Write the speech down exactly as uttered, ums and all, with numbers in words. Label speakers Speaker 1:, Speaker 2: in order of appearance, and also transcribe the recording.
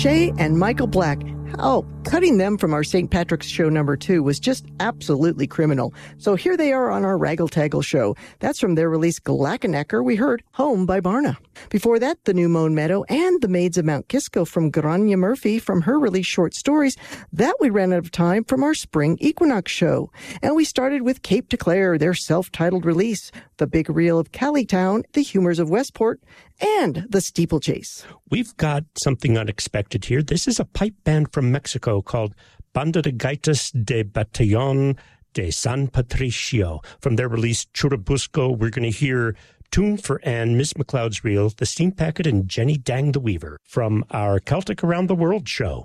Speaker 1: Shay and Michael Black. Oh, cutting them from our Saint Patrick's Show number two was just absolutely criminal. So here they are on our Raggle Taggle show. That's from their release Glackenecker. We heard Home by Barna. Before that, the New Mown Meadow and the Maids of Mount Kisco from Grania Murphy from her release Short Stories. That we ran out of time from our Spring Equinox show. And we started with Cape to Clare, their self-titled release, The Big Reel of Callitown, The Humors of Westport, and The Steeplechase.
Speaker 2: We've got something unexpected here. This is a pipe band from Mexico called Banda de Gaitas de Batallón de San Patricio. From their release Churubusco, we're going to hear Tune for Anne, Miss McLeod's Reel, The Steam Packet, and Jenny Dang the Weaver from our Celtic Around the World show.